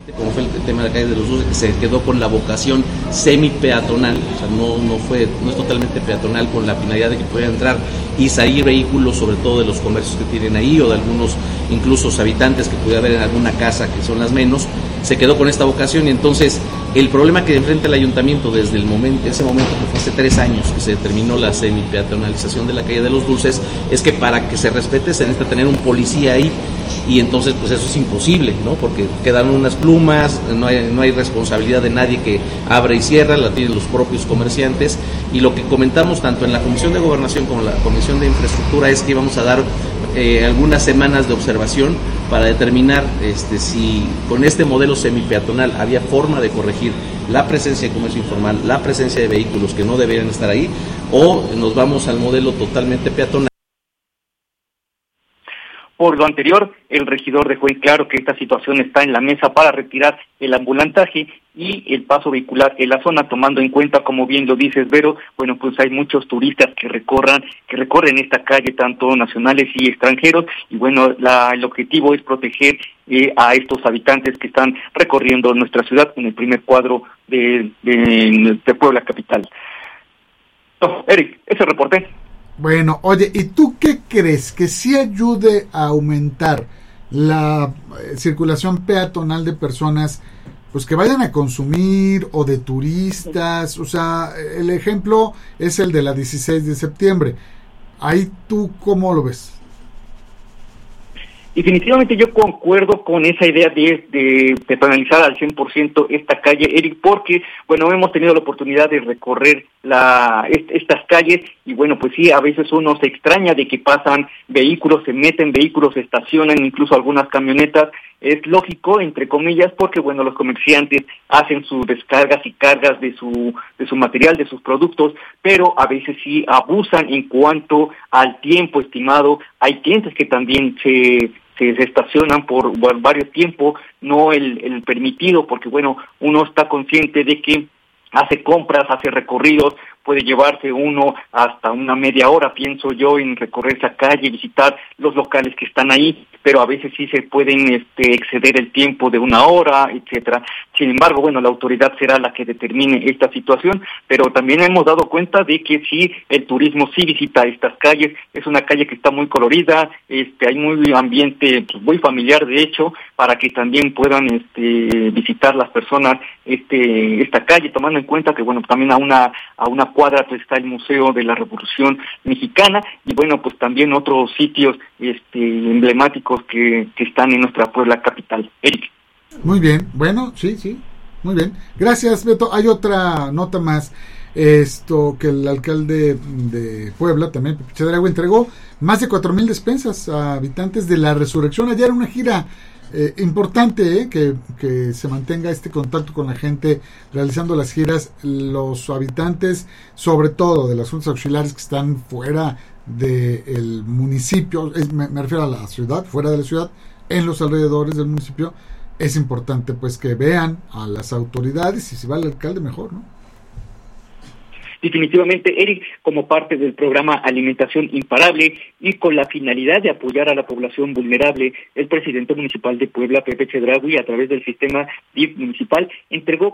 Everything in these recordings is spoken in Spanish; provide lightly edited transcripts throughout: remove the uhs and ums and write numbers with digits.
Como fue el tema de la calle de los Dulces, se quedó con la vocación semi-peatonal, o sea, no es totalmente peatonal, con la finalidad de que puedan entrar y salir vehículos, sobre todo de los comercios que tienen ahí, o de algunos incluso habitantes que pudiera haber en alguna casa, que son las menos. Se quedó con esta vocación, y entonces el problema que enfrenta el ayuntamiento desde ese momento, que fue hace 3 años que se determinó la semi-peatonalización de la calle de los Dulces, es que para que se respete se necesita tener un policía ahí, y entonces pues eso es imposible, ¿no? Porque quedan unas plumas, no hay responsabilidad de nadie que abra y cierra, la tienen los propios comerciantes, y lo que comentamos tanto en la Comisión de Gobernación como en la Comisión de Infraestructura es que íbamos a dar algunas semanas de observación para determinar si con este modelo semipeatonal había forma de corregir la presencia de comercio informal, la presencia de vehículos que no deberían estar ahí, o nos vamos al modelo totalmente peatonal. Por lo anterior, el regidor dejó en claro que esta situación está en la mesa para retirar el ambulantaje y el paso vehicular en la zona, tomando en cuenta, como bien lo dices, Vero, bueno, pues hay muchos turistas que recorren esta calle, tanto nacionales y extranjeros, y bueno, el objetivo es proteger a estos habitantes que están recorriendo nuestra ciudad en el primer cuadro de Puebla capital. Eric, ese reporte. Bueno, oye, ¿y tú qué crees? ¿Que sí ayude a aumentar la circulación peatonal de personas pues que vayan a consumir, o de turistas? O sea, el ejemplo es el de la 16 de septiembre. Ahí, ¿tú cómo lo ves? Definitivamente yo concuerdo con esa idea de peatonalizar al 100% esta calle, Eric, porque, bueno, hemos tenido la oportunidad de recorrer estas calles, y bueno, pues sí, a veces uno se extraña de que pasan vehículos, se meten vehículos, se estacionan, incluso algunas camionetas. Es lógico, entre comillas, porque, bueno, los comerciantes hacen sus descargas y cargas de su material, de sus productos, pero a veces sí abusan en cuanto al tiempo estimado. Hay clientes que también se estacionan por varios tiempos, no el permitido, porque, bueno, uno está consciente de que hace compras, hace recorridos, puede llevarse uno hasta una media hora, pienso yo, en recorrer esa calle, visitar los locales que están ahí, pero a veces sí se pueden exceder el tiempo de 1 hora, etcétera. Sin embargo, bueno, la autoridad será la que determine esta situación, pero también hemos dado cuenta de que sí, el turismo sí visita estas calles. Es una calle que está muy colorida, hay muy ambiente, pues, muy familiar, de hecho, para que también puedan visitar las personas esta calle, tomando en cuenta que, bueno, también a una cuadra pues está el Museo de la Revolución Mexicana, y bueno, pues también otros sitios emblemáticos que están en nuestra Puebla capital. Eric. Muy bien, bueno, sí, muy bien. Gracias, Beto. Hay otra nota más, que el alcalde de Puebla, también Pepe Chedraui, entregó más de 4,000 despensas a habitantes de La Resurrección. Ayer una gira importante, que se mantenga este contacto con la gente realizando las giras, los habitantes, sobre todo de las juntas auxiliares que están fuera del municipio, me refiero a la ciudad, fuera de la ciudad, en los alrededores del municipio. Es importante pues que vean a las autoridades, y si va el alcalde mejor, ¿no? Definitivamente, Eric, como parte del programa Alimentación Imparable y con la finalidad de apoyar a la población vulnerable, el presidente municipal de Puebla, Pepe Chedraui, a través del sistema DIF municipal, entregó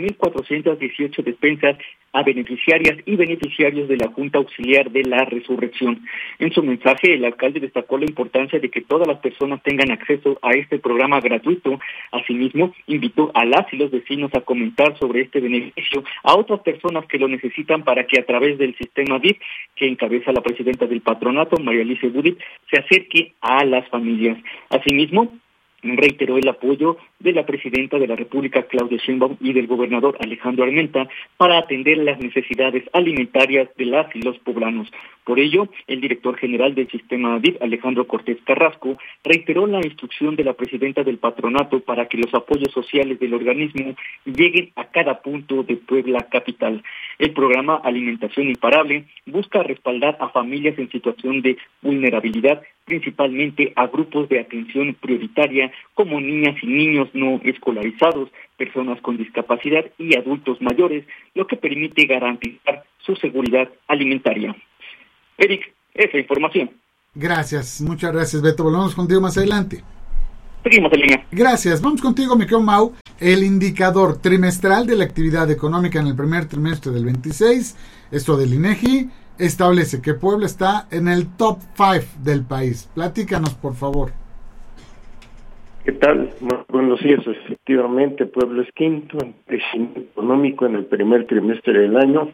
4,418 despensas a beneficiarias y beneficiarios de la Junta Auxiliar de la Resurrección. En su mensaje, el alcalde destacó la importancia de que todas las personas tengan acceso a este programa gratuito. Asimismo, invitó a las y los vecinos a comentar sobre este beneficio a otras personas que lo necesitan, para que a través del sistema DIF, que encabeza la presidenta del patronato, María Alice Budit, se acerque a las familias. Asimismo, reiteró el apoyo de la presidenta de la República, Claudia Sheinbaum, y del gobernador Alejandro Armenta para atender las necesidades alimentarias de las y los poblanos. Por ello, el director general del sistema DIF, Alejandro Cortés Carrasco, reiteró la instrucción de la presidenta del patronato para que los apoyos sociales del organismo lleguen a cada punto de Puebla capital. El programa Alimentación Imparable busca respaldar a familias en situación de vulnerabilidad, principalmente a grupos de atención prioritaria como niñas y niños no escolarizados, personas con discapacidad y adultos mayores, lo que permite garantizar su seguridad alimentaria. Eric, esa información. Gracias, muchas gracias, Beto. Volvemos contigo más adelante. Seguimos en línea. Gracias. Vamos contigo, mi querido Mau. El indicador trimestral de la actividad económica en el primer trimestre del 26, esto del INEGI, establece que Puebla está en el top 5 del país. Platícanos, por favor. ¿Qué tal? Buenos días. Efectivamente, Puebla es quinto en crecimiento económico en el primer trimestre del año,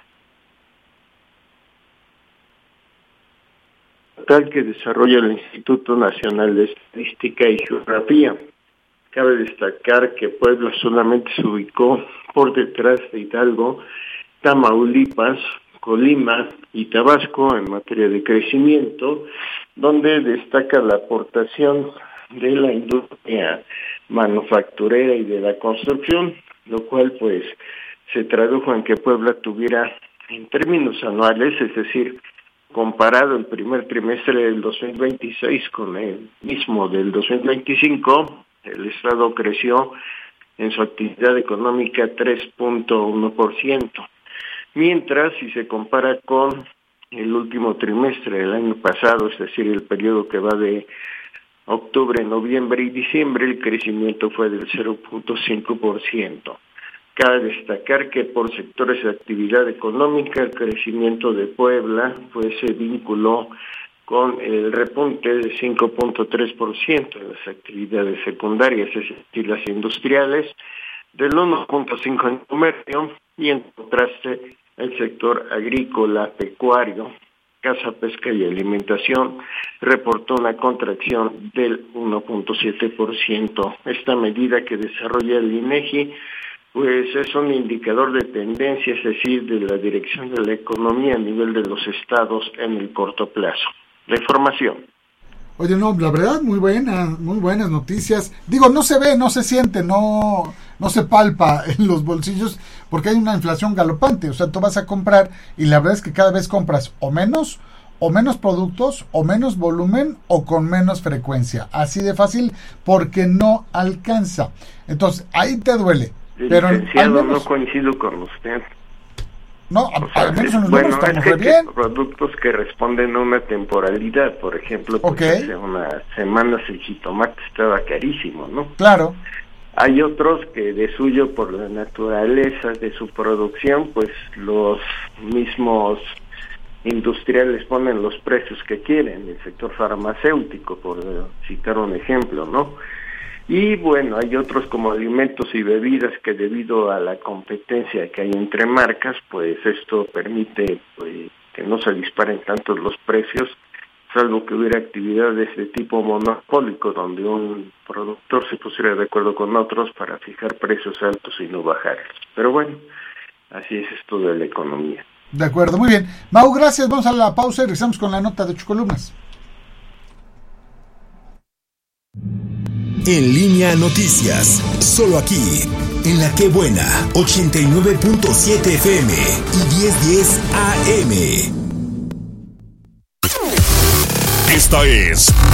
tal que desarrolla el Instituto Nacional de Estadística y Geografía. Cabe destacar que Puebla solamente se ubicó por detrás de Hidalgo, Tamaulipas, Colima y Tabasco en materia de crecimiento, donde destaca la aportación de la industria manufacturera y de la construcción, lo cual pues se tradujo en que Puebla tuviera en términos anuales, es decir, comparado el primer trimestre del 2026 con el mismo del 2025, el Estado creció en su actividad económica 3.1%, mientras si se compara con el último trimestre del año pasado, es decir, el periodo que va de octubre, noviembre y diciembre, el crecimiento fue del 0.5%. Cabe destacar que por sectores de actividad económica, el crecimiento de Puebla pues se vinculó con el repunte de 5.3% en las actividades secundarias, es decir, las industriales, del 1.5% en comercio, y en contraste el sector agrícola, pecuario, caza, pesca y alimentación reportó una contracción del 1.7%. Esta medida que desarrolla el INEGI pues es un indicador de tendencia, es decir, de la dirección de la economía a nivel de los estados en el corto plazo. La información. Oye, no, la verdad, muy buenas noticias. Digo, no se ve, no se siente, no se palpa en los bolsillos porque hay una inflación galopante. O sea, tú vas a comprar y la verdad es que cada vez compras o menos productos, o menos volumen, o con menos frecuencia. Así de fácil, porque no alcanza. Entonces, ahí te duele. Pero licenciado, no coincido con usted. No, al menos en los números estamos es bien. Productos que responden a una temporalidad, por ejemplo, pues hace unas semanas el jitomate estaba carísimo, ¿no? Claro. Hay otros que de suyo, por la naturaleza de su producción, pues los mismos industriales ponen los precios que quieren, el sector farmacéutico, por citar un ejemplo, ¿no? Y bueno, hay otros como alimentos y bebidas que debido a la competencia que hay entre marcas, pues esto permite pues, que no se disparen tanto los precios, salvo que hubiera actividades de tipo monopólico, donde un productor se pusiera de acuerdo con otros para fijar precios altos y no bajarlos. Pero bueno, así es esto de la economía. De acuerdo, muy bien. Mau, gracias, vamos a la pausa y regresamos con la nota de 8 columnas. En Línea Noticias, solo aquí, en La Qué Buena, 89.7 FM y 1010 AM. Esta es